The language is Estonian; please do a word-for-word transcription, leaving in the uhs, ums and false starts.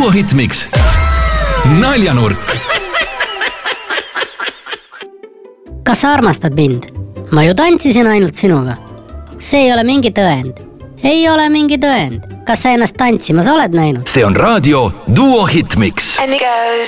Duo Hitmix. Naljanurk. Kas sa armastad mind? Ma ju tantsisin ainult sinuga. See ei ole mingi tõend. Ei ole mingi tõend. Kas sa ennast tantsimas oled näinud? See on raadio Duo Hitmix.